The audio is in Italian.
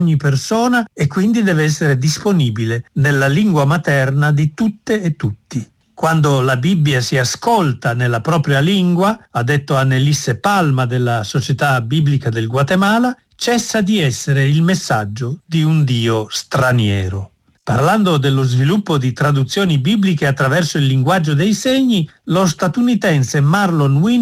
ogni persona e quindi deve essere disponibile nella lingua materna di tutte e tutti. Quando la Bibbia si ascolta nella propria lingua, ha detto Annelisse Palma della Società Biblica del Guatemala, cessa di essere il messaggio di un Dio straniero. Parlando dello sviluppo di traduzioni bibliche attraverso il linguaggio dei segni, lo statunitense Marlon Wynne